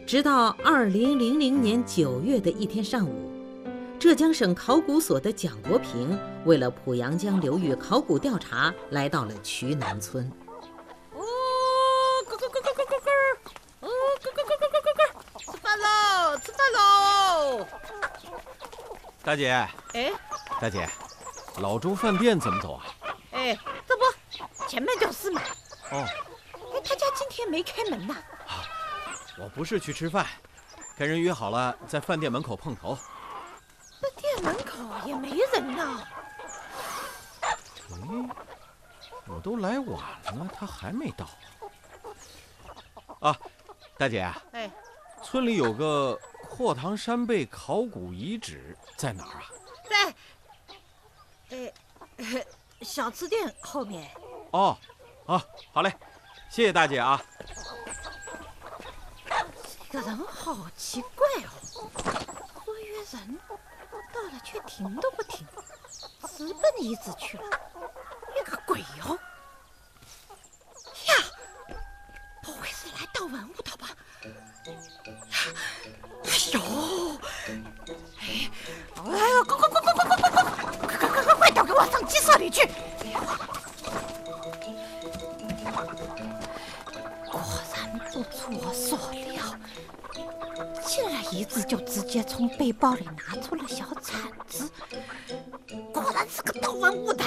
直到2000年9月的一天上午，浙江省考古所的蒋国平为了濮阳江流域考古调查，来到了渠南村。 吃饭喽！吃饭喽！ 大姐， 哎， 大姐，老周饭店怎么走啊？ 哎，这不，前面就是嘛。 哦， 哎，他家今天没开门呐。 我不是去吃饭，跟人约好了在饭店门口碰头。 这店门口也没人呢。 我都来晚了，他还没到。啊，大姐， 哎， 村里有个阔塘山背考古遗址，在哪儿啊？ 在，小吃店后面。 哦，好嘞，谢谢大姐啊。 这个人好奇怪哦，说约人，到了却停都不停，直奔遗址去了。约个鬼哦！呀，不会是来盗文物的吧？哎呦！哎呦，快都给我上鸡舍里去！果然不出我所料，进了遗址就直接从背包里拿出了小铲子，果然是个盗文物的。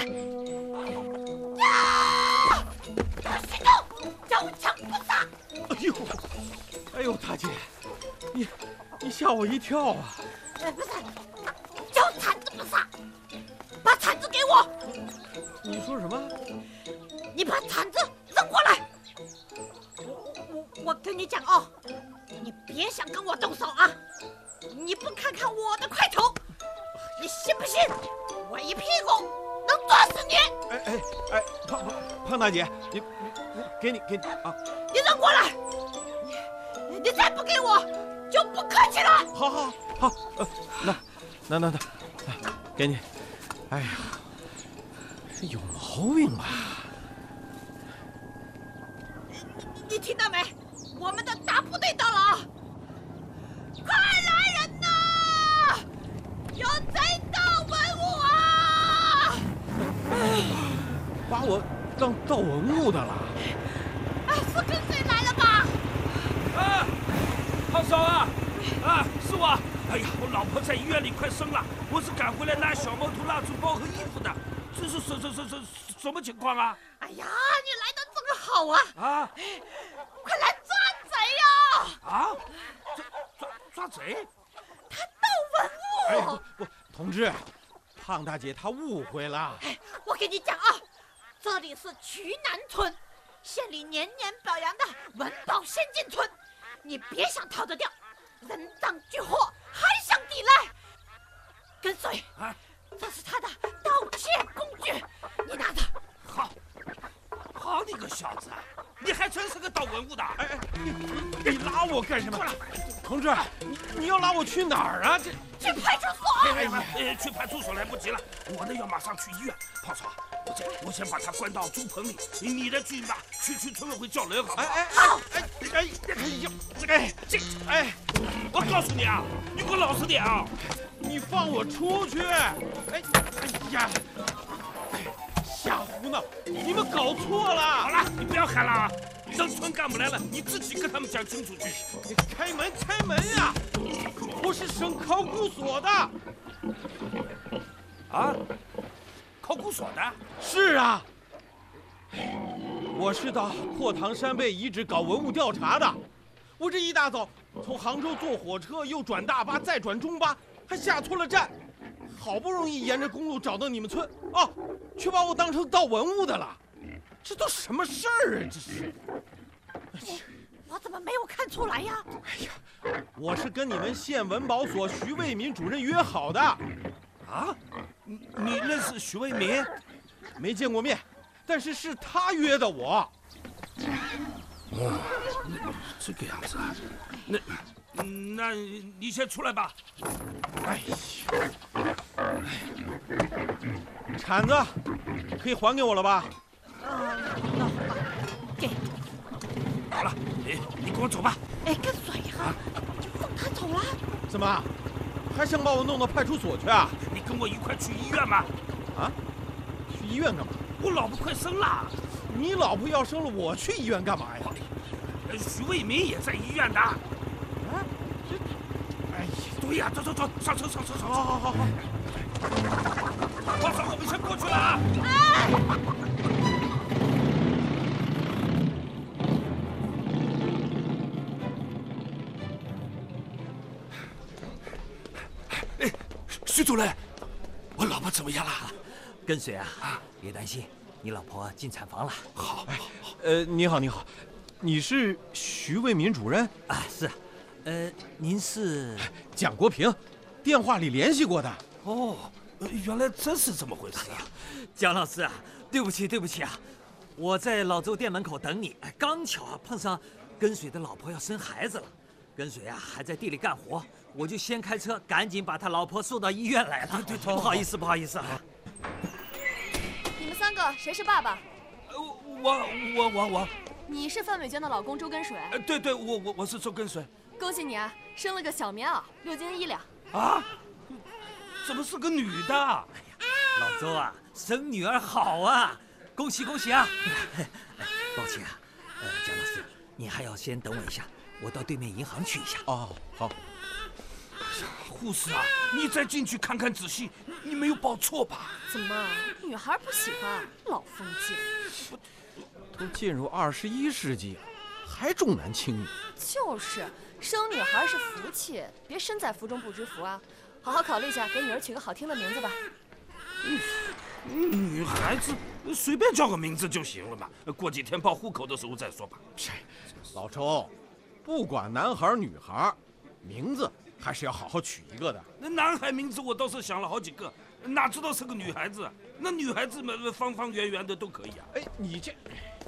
呀！行动！交枪不杀！ 哎呦，大姐，你吓我一跳啊！ 不是，交铲子不杀，把铲子给我！ 你说什么？ 你把铲子扔过来！我跟你讲哦，你别想跟我动手啊！你不看看我的块头，你信不信我一屁股能坐死你？ 哎，胖大姐，你给你啊！ 你扔过来！你再不给我，就不客气了。 好，那，给你。哎呀，这有毛病吧？ 你听到没？我们的大部队到了啊！快来人呐！有贼盗文物啊！ 把我当盗文物的了？ 哎，是跟谁来了吧？ 胖嫂啊，是我。哎呀，我老婆在医院里快生了，我是赶回来拿小毛头、蜡烛包和衣服的。这是什么情况啊？ 哎呀，你来的正好啊！ 啊！ 快来抓贼呀！ 啊！抓贼？ 他盗文物！ 不，同志，胖大姐她误会了。 我跟你讲啊，这里是渠南村，县里年年表扬的文保先进村，你别想逃得掉，人赃俱获，还想抵赖？跟随！这是他的盗窃工具，你拿着。 好你个小子，你还真是个盗文物的！ 哎，你拉我干什么？ 过来， 同志，你要拉我去哪儿啊？ 去派出所！ 去派出所来不及了，我呢要马上去医院。胖嫂，我先把他关到猪棚里，你呢去村委会叫人，好不好？我告诉你啊，你给我老实点啊！ 你放我出去！哎呀！瞎胡闹！你们搞错了！ 好了，你不要喊了啊！等村干部来了，你自己跟他们讲清楚去。 你开门呀！我是省考古所的。 啊？考古所的？ 是啊。我是到阔塘山背遗址搞文物调查的。我这一大早从杭州坐火车，又转大巴，再转中巴，还下错了站。好不容易沿着公路找到你们村，却把我当成盗文物的了，这都什么事儿啊？这是！ 我怎么没有看出来呀？ 哎呀，我是跟你们县文保所徐卫民主任约好的。 啊？你认识徐卫民？ 没见过面，但是是他约的我。 这个样子啊？那你先出来吧。 哎呀，铲子可以还给我了吧？ 给。 好了，你跟我走吧。 跟随哈。 走了？ 怎么，还想把我弄到派出所去啊？ 你跟我一块去医院吗？ 啊？去医院干嘛？ 我老婆快生了。 你老婆要生了，我去医院干嘛呀？ 徐卫民也在医院的。 啊？这，哎呀， 对呀，走，上车。 好。 报上，我们先过去了啊。哎，徐主任，我老婆怎么样了？ 跟随啊，别担心，你老婆进产房了。 好。 你好，你是徐卫民主任啊？是，您是蒋国平，电话里联系过的。 哦，原来这是怎么回事啊？ 蒋老师啊，对不起啊，我在老周店门口等你，刚巧碰上跟随的老婆要生孩子了，跟随啊还在地里干活，我就先开车赶紧把他老婆送到医院来了。对，不好意思啊。 你们3个谁是爸爸？ 我。 你是范美娟的老公周根水。 对，我是周根水。 恭喜你啊，生了个小棉袄，6斤1两。 啊？怎么是个女的？ 老周啊，生女儿好啊，恭喜啊！抱歉啊，蒋老师，你还要先等我一下，我到对面银行去一下。 哦，好。 护士啊，你再进去看看仔细，你没有报错吧？ 怎么，女孩不喜欢，老封建？ 都进入21世纪了，还重男轻女。 就是，生女孩是福气，别身在福中不知福啊！好好考虑一下，给女儿取个好听的名字吧。 女孩子随便叫个名字就行了嘛，过几天报户口的时候再说吧。 老周，不管男孩女孩，名字还是要好好取一个的。 那男孩名字我倒是想了好几个，哪知道是个女孩子？那女孩子们方方圆圆的都可以啊。 哎，你这，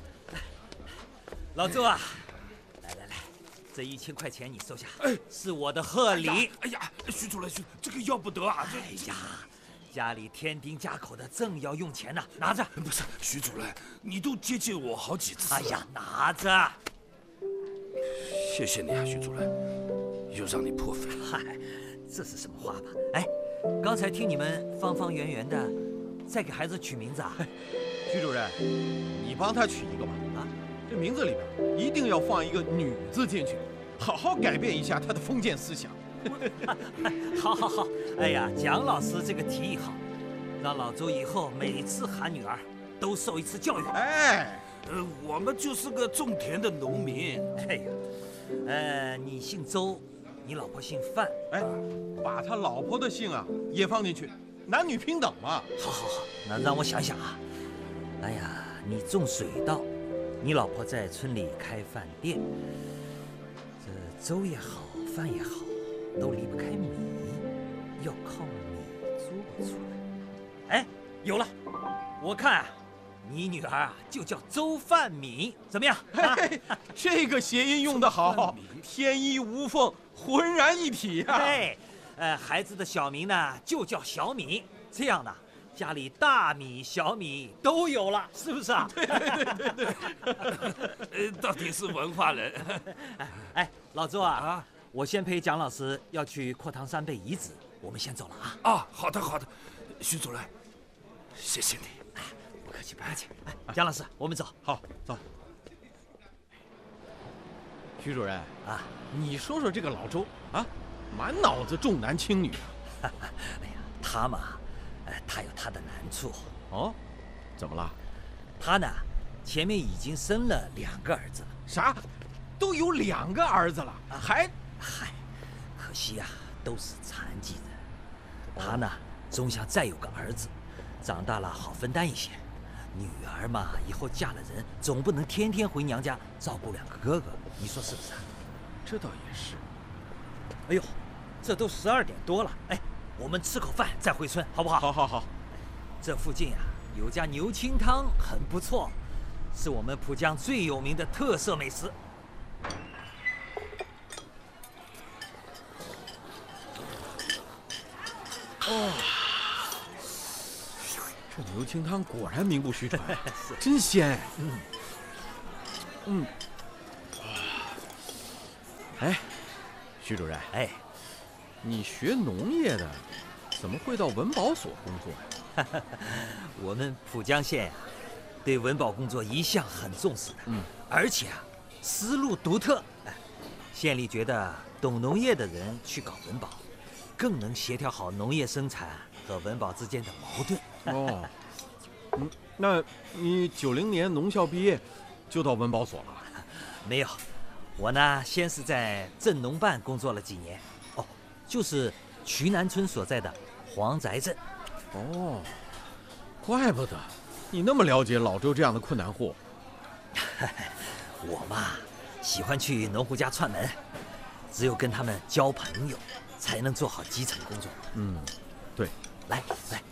老周啊，来，这1000块钱你收下，是我的贺礼。 哎呀，徐主任，这个要不得啊！ 哎呀，家里添丁加口的，正要用钱呢，拿着。 不是，徐主任，你都接见我好几次。 哎呀，拿着。 谢谢你啊，徐主任，又让你破费了。 嗨，这是什么话吧？哎，刚才听你们方方圆圆的，在给孩子取名字啊？ 徐主任，你帮他取一个吧。啊，这名字里边一定要放一个女字进去，好好改变一下他的封建思想。 好，哎呀，蒋老师这个提议好，让老周以后每次喊女儿都受一次教育。 哎， 我们就是个种田的农民。 哎呀，你姓周，你老婆姓范。 哎，把他老婆的姓啊也放进去，男女平等嘛。 好，那让我想想啊。哎呀，你种水稻，你老婆在村里开饭店，这粥也好，饭也好，都离不开米，要靠米做出来。哎，有了，我看啊，你女儿啊就叫周范米，怎么样？ 这个谐音用得好，天衣无缝，浑然一体啊！ 对，孩子的小名呢就叫小米，这样呢，家里大米小米都有了，是不是啊？ 对，到底是文化人。 哎，老周啊，我先陪蒋老师要去阔堂山背遗址，我们先走了啊。 啊，好的，徐主任，谢谢你。 不客气。哎，蒋老师，我们走。 好，走。徐主任啊， 你说说这个老周啊，满脑子重男轻女啊。 哎呀，他嘛，他有他的难处。 哦，怎么了？ 他呢，前面已经生了2个儿子了。 啥？都有2个儿子了，还？ 嗨，可惜呀，都是残疾人。他呢，总想再有个儿子，长大了好分担一些。女儿嘛，以后嫁了人，总不能天天回娘家照顾2个哥哥，你说是不是啊？ 这倒也是。 哎呦，这都12点多了，哎，我们吃口饭再回村，好不好？ 好。 这附近啊，有家牛清汤很不错，是我们浦江最有名的特色美食。 哦，这牛清汤果然名不虚传，真鲜。哎， 徐主任， 哎， 你学农业的，怎么会到文保所工作呀？ 我们浦江县呀，对文保工作一向很重视的，而且啊，思路独特。县里觉得懂农业的人去搞文保，更能协调好农业生产和文保之间的矛盾。 哦，那你90年农校毕业就到文保所了？ 没有，我呢先是在镇农办工作了几年，就是渠南村所在的黄宅镇。 哦，怪不得你那么了解老周这样的困难户。 我嘛，喜欢去农户家串门，只有跟他们交朋友，才能做好基层工作。 对， 来，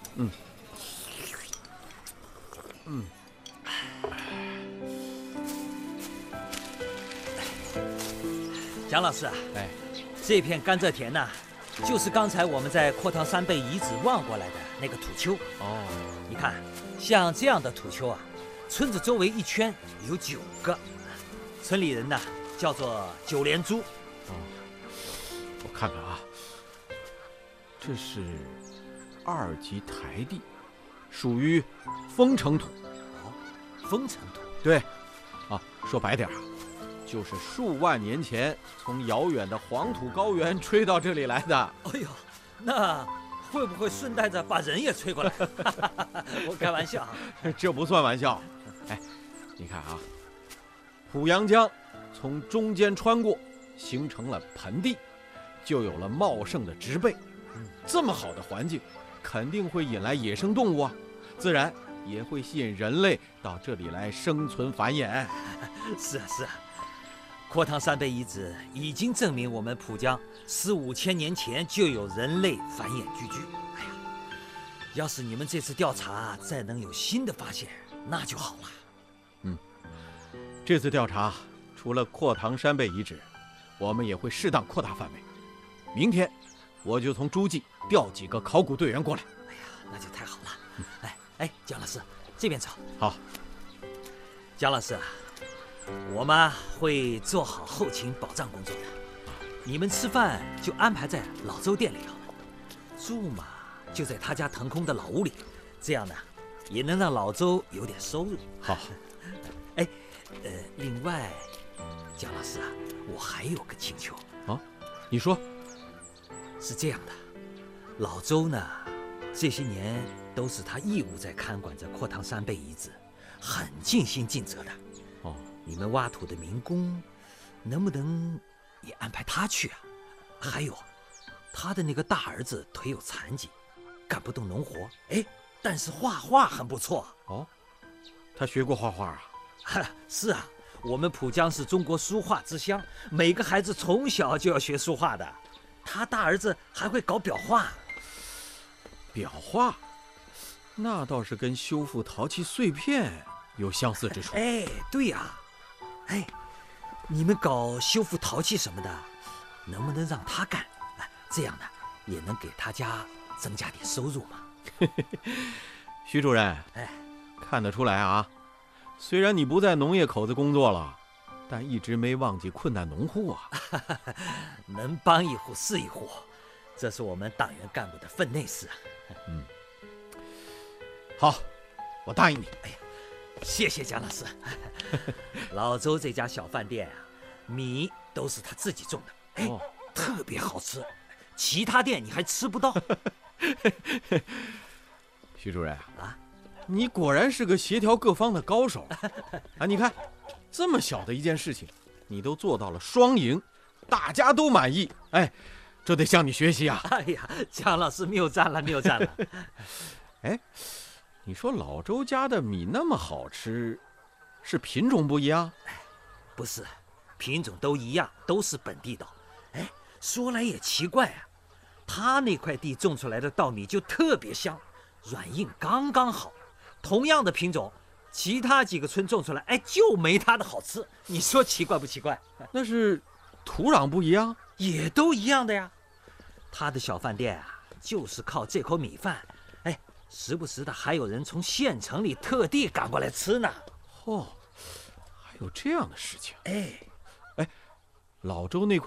蒋老师啊，这片甘蔗田呢，就是刚才我们在阔塘山背遗址望过来的那个土丘。你看，像这样的土丘啊，村子周围一圈有9个，村里人呢叫做9连珠。 我看看啊，这是2级台地，属于封城土。 封城土。 对，说白点啊，就是数万年前从遥远的黄土高原吹到这里来的。 哎呦，那会不会顺带着把人也吹过来？我开玩笑。 这不算玩笑。你看啊，濮阳江从中间穿过，形成了盆地，就有了茂盛的植被。这么好的环境，肯定会引来野生动物啊，自然也会吸引人类到这里来生存繁衍。 是啊，阔塘山背遗址已经证明我们濮江4、5千年前就有人类繁衍聚居。哎呀，要是你们这次调查再能有新的发现，那就好了。 这次调查除了阔塘山背遗址，我们也会适当扩大范围。明天我就从诸暨调几个考古队员过来。 哎呀，那就太好了。哎，蒋老师，这边走。 好。 蒋老师啊，我们会做好后勤保障工作的。你们吃饭就安排在老周店里好了，住嘛就在他家腾空的老屋里，这样呢也能让老周有点收入。 好。 另外，蒋老师啊，我还有个请求。 你说。 是这样的，老周呢，这些年都是他义务在看管着阔塘山背遗址，很尽心尽责的。你们挖土的民工，能不能也安排他去啊？还有，他的那个大儿子腿有残疾，干不动农活，但是画画很不错。 他学过画画啊？ 是啊，我们濮江是中国书画之乡，每个孩子从小就要学书画的。他大儿子还会搞裱画。 裱画，那倒是跟修复陶器碎片有相似之处。 对呀。你们搞修复陶器什么的，能不能让他干？这样呢，也能给他家增加点收入嘛。 徐主任，看得出来啊，虽然你不在农业口子工作了，但一直没忘记困难农户啊。 能帮一户是一户，这是我们党员干部的分内事啊。 好，我答应你。 谢谢蒋老师。老周这家小饭店啊，米都是他自己种的，特别好吃，其他店你还吃不到。 徐主任你果然是个协调各方的高手你看，这么小的一件事情，你都做到了双赢，大家都满意。这得向你学习啊。 蒋老师谬赞了。 你说老周家的米那么好吃，是品种不一样？ 不是，品种都一样，都是本地稻。说来也奇怪啊，他那块地种出来的稻米就特别香，软硬刚刚好。同样的品种，其他几个村种出来，就没他的好吃。你说奇怪不奇怪？ 那是土壤不一样？ 也都一样的呀。他的小饭店啊，就是靠这口米饭，时不时的还有人从县城里特地赶过来吃呢。 还有这样的事情？老周那块